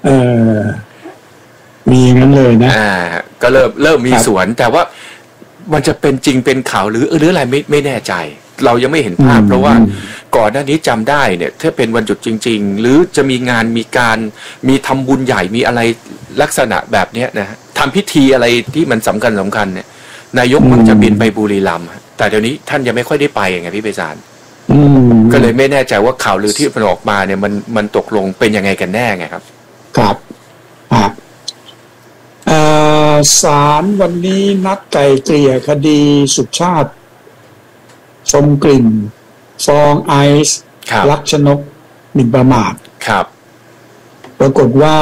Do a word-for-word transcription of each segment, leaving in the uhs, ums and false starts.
เออมีงั้นเลยนะอ่าก็เริ่มเริ่มมีสวนแต่ว่ามันจะเป็นจริงเป็นข่าวหรือหรืออะไรไม่ไม่แน่ใจเรายังไม่เห็นภาพเพราะว่าก่อนหน้านี้จำได้เนี่ยถ้าเป็นวันหยุดจริงๆหรือจะมีงานมีการมีทำบุญใหญ่มีอะไรลักษณะแบบเนี้ยนะทำพิธีอะไรที่มันสำคัญสำคัญเนี่ยนายกมักจะบินไปบุรีรัมย์แต่เดี๋ยวนี้ท่านยังไม่ค่อยได้ไปไงพี่ไพศาลก็เลยไม่แน่ใจว่าข่าวลือที่มันออกมาเนี่ยมันมันตกลงเป็นยังไงกันแน่ไงครับครับครับศาลวันนี้นัดไกล่เกลี่ยคดีสุชาติชมกลิ่นฟองไอซ์ลักษณกหมิ่นประมาทครับปรากฏว่า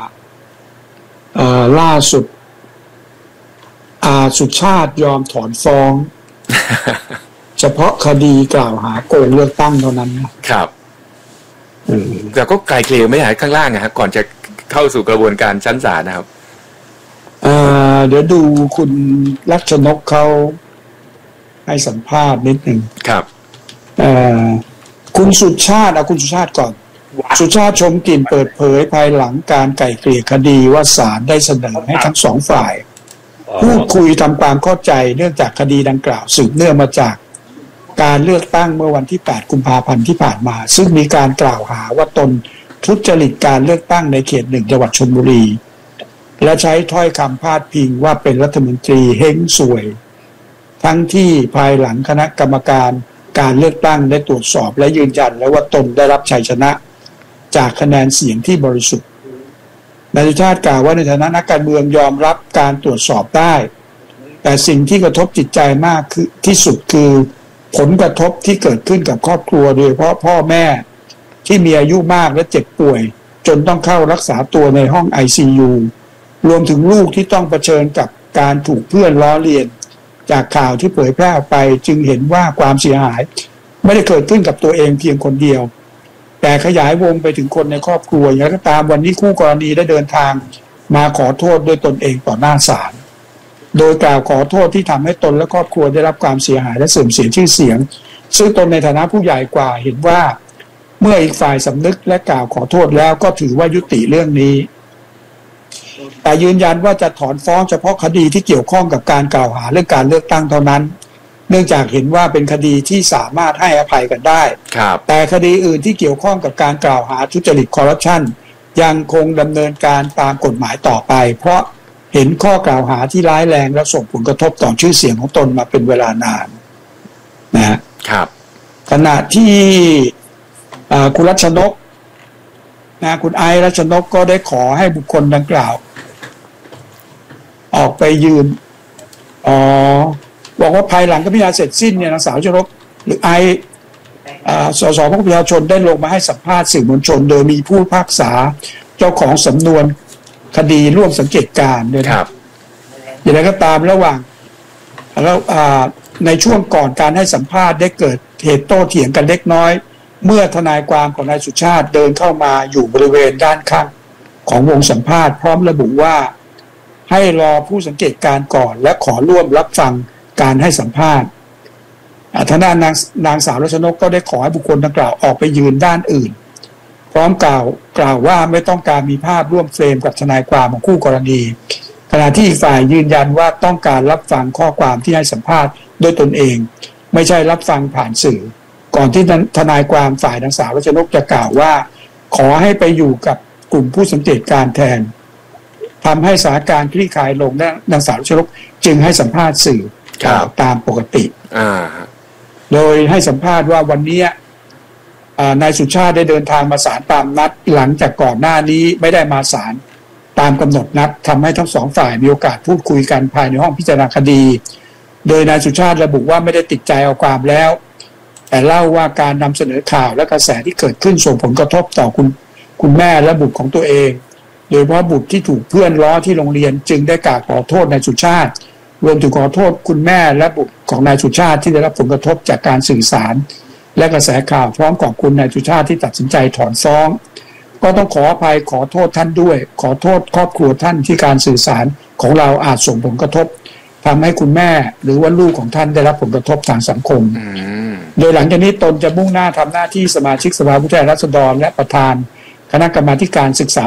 ล่าสุดอาสุชาติยอมถอนฟ้อง เฉพาะคดีกล่าวหาโกงเลือกตั้งเท่านั้นครับแต่ก็ไกลเกลี่ยไม่หายข้างล่างนะครับก่อนจะเข้าสู่กระบวนการชั้นศาลนะครับเดี๋ยวดูคุณลักษณกเขาให้สัมภาษณ์นิดหนึ่งครับคุณสุชาติเอาคุณสุชาติก่อนสุชาติชมกลิ่นเปิดเผยภายหลังการไกล่เกลี่ยคดีว่าศาลได้เสนอให้ทั้งสองฝ่ายพูดคุยทำความเข้าใจเนื่องจากคดีดังกล่าวสืบเนื่องมาจากการเลือกตั้งเมื่อวันที่แปดกุมภาพันธ์ที่ผ่านมาซึ่งมีการกล่าวหาว่าตนทุจริตการเลือกตั้งในเขตหนึ่งจังหวัดชลบุรีและใช้ถ้อยคำพาดพิงว่าเป็นรัฐมนตรีเฮงซวยทั้งที่ภายหลังคณะกรรมการการเลือกตั้งได้ตรวจสอบและยืนยันแล้วว่าตนได้รับชัยชนะจากคะแนนเสียงที่บริสุทธิ์นายสุชาติกล่าวว่าในฐานะนักการเมืองยอมรับการตรวจสอบได้แต่สิ่งที่กระทบจิตใจมากคือที่สุดคือผลกระทบที่เกิดขึ้นกับครอบครัวโดยเฉพาะพ่อแม่ที่มีอายุมากและเจ็บป่วยจนต้องเข้ารักษาตัวในห้อง ไอ ซี ยู รวมถึงลูกที่ต้องเผชิญกับการถูกเพื่อนล้อเลียนจากข่าวที่เผยแพร่ออกไปจึงเห็นว่าความเสียหายไม่ได้เกิดขึ้นกับตัวเองเพียงคนเดียวแต่ขยายวงไปถึงคนในครอบครัวอย่างไรก็ตามวันนี้คู่กรณีได้เดินทางมาขอโทษด้วยตนเองต่อหน้าศาลโดยกล่าวขอโทษที่ทำให้ตนและครอบครัวได้รับความเสียหายและเสื่อมเสียชื่อเสียงซึ่งตนในฐานะผู้ใหญ่กว่าเห็นว่าเมื่ออีกฝ่ายสำนึกและกล่าวขอโทษแล้วก็ถือว่ายุติเรื่องนี้แต่ยืนยันว่าจะถอนฟ้องเฉพาะคดีที่เกี่ยวข้องกับการกล่าวหาเรื่องการเลือกตั้งเท่านั้นเนื่องจากเห็นว่าเป็นคดีที่สามารถให้อภัยกันได้แต่คดีอื่นที่เกี่ยวข้องกับการกล่าวหาทุจริตคอร์รัปชันยังคงดำเนินการตามกฎหมายต่อไปเพราะเห็นข้อกล่าวหาที่ร้ายแรงและส่งผลกระทบต่อชื่อเสียงของตนมาเป็นเวลานานนะครับขณะที่คุณรัชนกนะคุณไอรัชนกก็ได้ขอให้บุคคลดังกล่าวออกไปยืนอ๋อบอกว่าภายหลังการพิจารณาเสร็จสิ้นเนี่ยนางสาวรัชนกหรือไอสสพรรคประชาชนได้ลงมาให้สัมภาษณ์สื่อมวลชนโดยมีผู้พิพากษาเจ้าของสำนวนคดีร่วมสังเกตการณ์ด้วยนะครับอย่างไรก็ตามระหว่างแล้วในช่วงก่อนการให้สัมภาษณ์ได้เกิดเหตุโต้เถียงกันเล็กน้อยเมื่อทนายความของนายสุชาติเดินเข้ามาอยู่บริเวณด้านข้างของวงสัมภาษณ์พร้อมระบุว่าให้รอผู้สังเกตการณ์ก่อนและขอร่วมรับฟังการให้สัมภาษณ์ทางด้านนางนางสาวรัชนกก็ได้ขอให้บุคคลดังกล่าวออกไปยืนด้านอื่นพร้อมกล่าวกล่าวว่าไม่ต้องการมีภาพร่วมเฟรมกับทนายความของคู่กรณีขณะที่อีกฝ่ายยืนยันว่าต้องการรับฟังข้อความที่ให้สัมภาษณ์ด้วยตนเองไม่ใช่รับฟังผ่านสื่อก่อนที่ทนายความฝ่ายนางสาวรัชนกจะกล่าวว่าขอให้ไปอยู่กับกลุ่มผู้สังเกตการแทนทำให้สถานการณ์คลี่คลายลงนางสาวรัชนกจึงให้สัมภาษณ์สื่อตามปกติโดยให้สัมภาษณ์ว่าวันนี้นายสุชาติได้เดินทางมาศาลตามนัดหลังจากก่อนหน้านี้ไม่ได้มาศาลตามกำหนดนัดทำให้ทั้งสองฝ่ายมีโอกาสพูดคุยกันภายในห้องพิจารณาคดีโดยนายสุชาติระบุว่าไม่ได้ติดใจเอาความแล้วแต่เล่าว่าการนำเสนอข่าวและกระแสที่เกิดขึ้นส่งผลกระทบต่อคุณคุณแม่และบุตรของตัวเองโดยเฉพาะบุตรที่ถูกเพื่อนล้อที่โรงเรียนจึงได้กล่าวขอโทษนายสุชาติรวมถึงขอโทษคุณแม่และบุตรของนายสุชาติที่ได้รับผลกระทบจากการสื่อสารและกระแสข่าวพร้อมขอบคุณนายสุชาติที่ตัดสินใจถอนฟ้องก็ต้องขออภัยขอโทษท่านด้วยขอโทษครอบครัวท่านที่การสื่อสารของเราอาจส่งผลกระทบทำให้คุณแม่หรือว่าลูกของท่านได้รับผลกระทบทางสังคมโดยหลังจากนี้ตนจะมุ่งหน้าทำหน้าที่สมาชิกสภาผู้แทนราษฎรและประธานคณะกรรมาธิการศึกษา